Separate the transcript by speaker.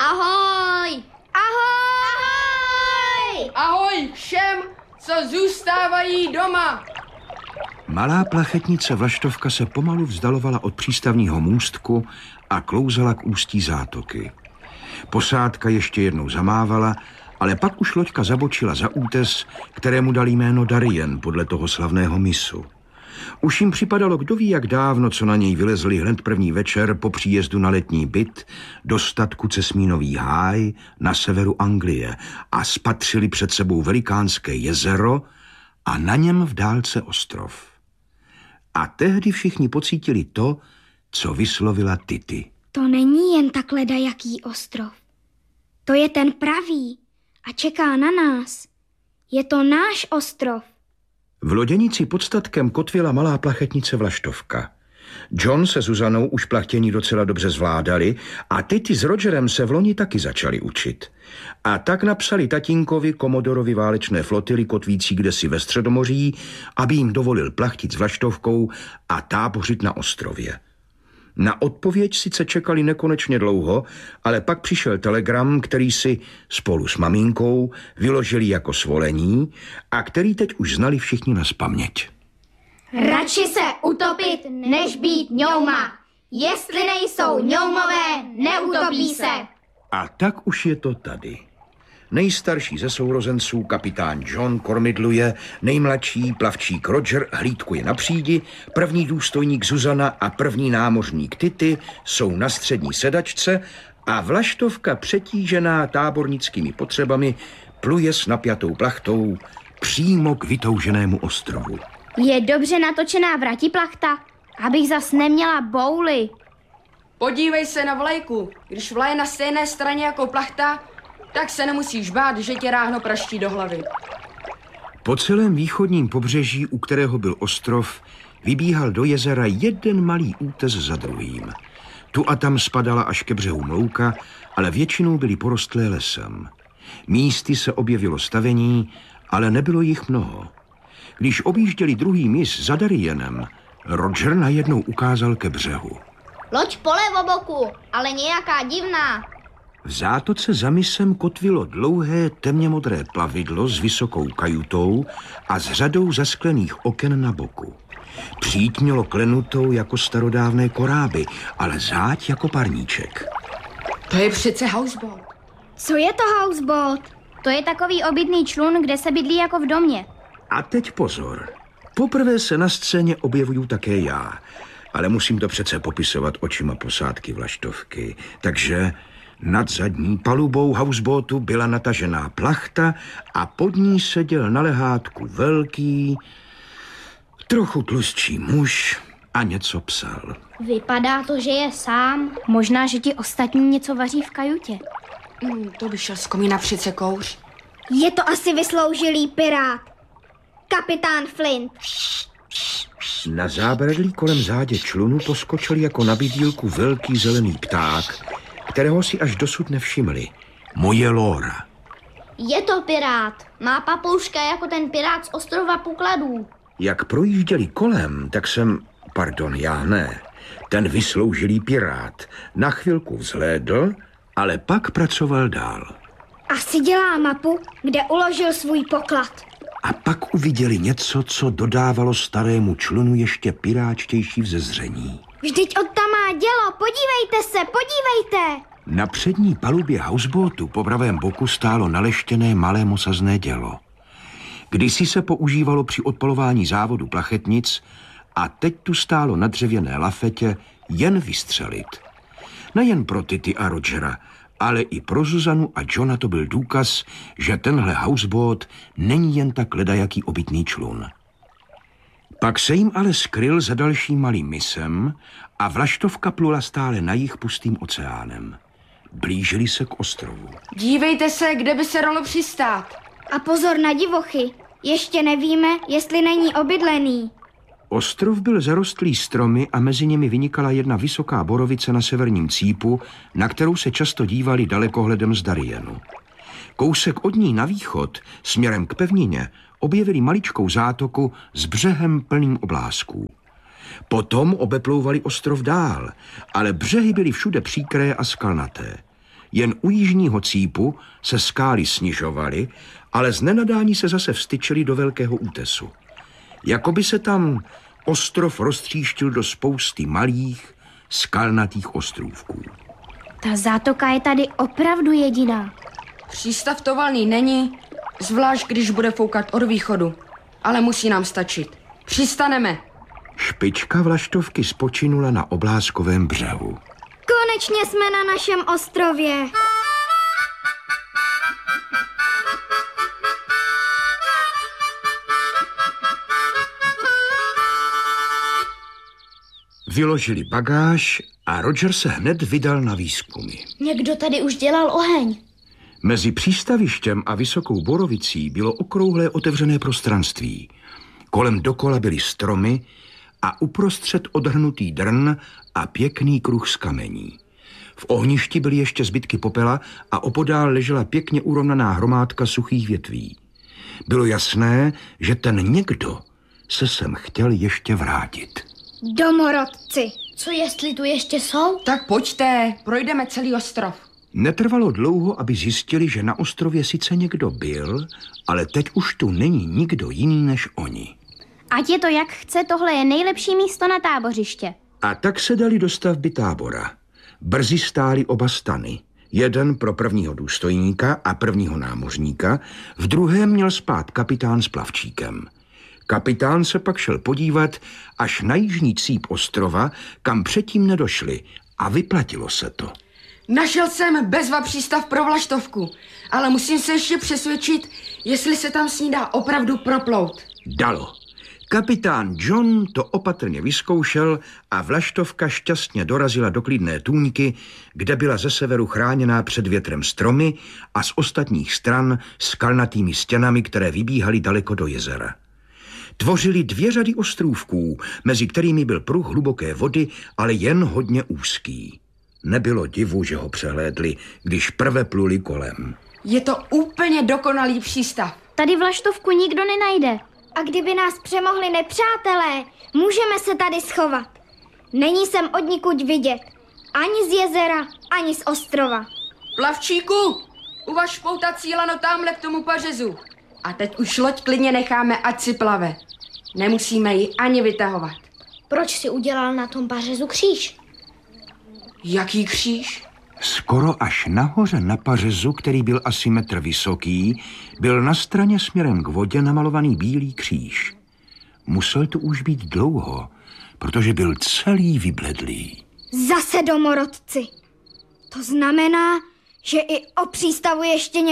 Speaker 1: Ahoj! Ahoj!
Speaker 2: Ahoj všem, co zůstávají doma!
Speaker 3: Malá plachetnice Vlaštovka se pomalu vzdalovala od přístavního můstku a klouzala k ústí zátoky. Posádka ještě jednou zamávala, ale pak už loďka zabočila za útes, kterému dal jméno Darien podle toho slavného mysu. Už jim připadalo, kdo ví jak dávno, co na něj vylezli hned první večer po příjezdu na letní byt do statku Cesmínový háj na severu Anglie a spatřili před sebou velikánské jezero a na něm v dálce ostrov. A tehdy všichni pocítili to, co vyslovila Tity.
Speaker 1: To není jen tak ledajaký ostrov. To je ten pravý a čeká na nás. Je to náš ostrov.
Speaker 3: V loděnici pod statkem kotvila malá plachetnice Vlaštovka. John se Zuzanou už plachtění docela dobře zvládali a Tity s Rogerem se v loni taky začali učit. A tak napsali tatínkovi komodorovi válečné flotily kotvící kdesi ve Středomoří, aby jim dovolil plachtit s Vlaštovkou a tábořit na ostrově. Na odpověď sice čekali nekonečně dlouho, ale pak přišel telegram, který si spolu s maminkou vyložili jako svolení a který teď už znali všichni nazpaměť.
Speaker 1: Radši se utopit, než být ňouma. Jestli nejsou ňoumové, neutopí se.
Speaker 3: A tak už je to tady. Nejstarší ze sourozenců, kapitán John, kormidluje, nejmladší plavčík Roger hlídkuje na přídi, první důstojník Zuzana a první námořník Tity jsou na střední sedačce a Vlaštovka, přetížená tábornickými potřebami, pluje s napjatou plachtou přímo k vytouženému ostrovu.
Speaker 1: Je dobře natočená vratiplachta, abych zas neměla bouly.
Speaker 2: Podívej se na vlajku. Když vlaje na stejné straně jako plachta, tak se nemusíš bát, že tě ráhno praští do hlavy.
Speaker 3: Po celém východním pobřeží, u kterého byl ostrov, vybíhal do jezera jeden malý útes za druhým. Tu a tam spadala až ke břehům louka, ale většinou byly porostlé lesem. Místy se objevilo stavení, ale nebylo jich mnoho. Když objížděli druhý mys za Darienem, Roger najednou ukázal ke břehu.
Speaker 1: Loď po levoboku, ale nějaká divná.
Speaker 3: V zátoce za mysem kotvilo dlouhé temně modré plavidlo s vysokou kajutou a s řadou zasklených oken na boku. Příď mělo klenutou jako starodávné koráby, ale záď jako parníček.
Speaker 2: To je přece houseboat.
Speaker 1: Co je to houseboat? To je takový obytný člun, kde se bydlí jako v domě.
Speaker 3: A teď pozor. Poprvé se na scéně objevuju také já, ale musím to přece popisovat očima posádky Vlaštovky. Takže nad zadní palubou houseboatu byla natažená plachta a pod ní seděl na lehátku velký, trochu tlustší muž a něco psal.
Speaker 1: Vypadá to, že je sám. Možná, že ti ostatní něco vaří v kajutě.
Speaker 2: To by šel z komína přece kouř.
Speaker 1: Je to asi vysloužilý pirát. Kapitán Flint.
Speaker 3: Na zábradlí kolem zádě člunu poskočil jako na bydýlku velký zelený pták, kterého si až dosud nevšimli. Moje Lora.
Speaker 1: Je to pirát. Má papouška jako ten pirát z ostrova Pokladů.
Speaker 3: Jak projížděli kolem, tak já ne, ten vysloužilý pirát na chvilku vzhlédl, ale pak pracoval dál.
Speaker 1: Asi dělá mapu, kde uložil svůj poklad.
Speaker 3: A pak uviděli něco, co dodávalo starému člunu ještě piráčtější vzezření.
Speaker 1: Vždyť od tam má dělo, podívejte se, podívejte!
Speaker 3: Na přední palubě houseboatu po pravém boku stálo naleštěné malé mosazné dělo. Kdysi se používalo při odpalování závodu plachetnic a teď tu stálo na dřevěné lafetě jen vystřelit. Nejen pro Tity a Rogera, ale i pro Zuzanu a Johna to byl důkaz, že tenhle houseboat není jen tak ledajaký obytný člun. Pak se jim ale skryl za dalším malým mysem a Vlaštovka plula stále na jih pustým oceánem. Blížili se k ostrovu.
Speaker 2: Dívejte se, kde by se dalo přistát.
Speaker 1: A pozor na divochy. Ještě nevíme, jestli není obydlený.
Speaker 3: Ostrov byl zarostlý stromy a mezi nimi vynikala jedna vysoká borovice na severním cípu, na kterou se často dívali dalekohledem z Darienu. Kousek od ní na východ, směrem k pevnině, objevili maličkou zátoku s břehem plným oblázků. Potom obeplouvali ostrov dál, ale břehy byly všude příkré a skalnaté. Jen u jižního cípu se skály snižovaly, ale z nenadání se zase vstyčily do velkého útesu. Jakoby se tam ostrov roztříštil do spousty malých, skalnatých ostrůvků.
Speaker 1: Ta zátoka je tady opravdu jediná.
Speaker 2: Přístav to valný není, zvlášť když bude foukat od východu. Ale musí nám stačit. Přistaneme.
Speaker 3: Špička vlaštovky spočinula na oblázkovém břehu.
Speaker 1: Konečně jsme na našem ostrově.
Speaker 3: Vyložili bagáž a Roger se hned vydal na výzkumy.
Speaker 1: Někdo tady už dělal oheň.
Speaker 3: Mezi přístavištěm a Vysokou Borovicí bylo okrouhlé otevřené prostranství. Kolem dokola byly stromy a uprostřed odhrnutý drn a pěkný kruh z kamení. V ohništi byly ještě zbytky popela a opodál ležela pěkně urovnaná hromádka suchých větví. Bylo jasné, že ten někdo se sem chtěl ještě vrátit.
Speaker 1: Domorodci.
Speaker 4: Co jestli tu ještě jsou?
Speaker 2: Tak pojďte, projdeme celý ostrov.
Speaker 3: Netrvalo dlouho, aby zjistili, že na ostrově sice někdo byl, ale teď už tu není nikdo jiný než oni.
Speaker 1: Ať je to jak chce, tohle je nejlepší místo na tábořiště.
Speaker 3: A tak se dali do stavby tábora. Brzy stály oba stany. Jeden pro prvního důstojníka a prvního námořníka, v druhém měl spát kapitán s plavčíkem. Kapitán se pak šel podívat až na jižní cíp ostrova, kam předtím nedošli, a vyplatilo se to.
Speaker 2: Našel jsem bezva přístav pro vlaštovku, ale musím se ještě přesvědčit, jestli se tam s ní dá opravdu proplout.
Speaker 3: Dalo. Kapitán John to opatrně vyzkoušel a vlaštovka šťastně dorazila do klidné tůňky, kde byla ze severu chráněná před větrem stromy a z ostatních stran skalnatými stěnami, které vybíhaly daleko do jezera. Tvořili 2 řady ostrůvků, mezi kterými byl pruh hluboké vody, ale jen hodně úzký. Nebylo divu, že ho přehlédli, když prve pluli kolem.
Speaker 2: Je to úplně dokonalý přístav.
Speaker 1: Tady vlaštovku nikdo nenajde. A kdyby nás přemohli nepřátelé, můžeme se tady schovat. Není sem odnikud vidět. Ani z jezera, ani z ostrova.
Speaker 2: Plavčíku, uvaž poutací lano tamhle k tomu pařezu. A teď už loď klidně necháme, ať si plave. Nemusíme ji ani vytahovat.
Speaker 4: Proč si udělal na tom pařezu kříž?
Speaker 2: Jaký kříž?
Speaker 3: Skoro až nahoře na pařezu, který byl asi metr vysoký, byl na straně směrem k vodě namalovaný bílý kříž. Musel tu už být dlouho, protože byl celý vybledlý.
Speaker 1: Zase domorodci. To znamená, že i o přístavu ještě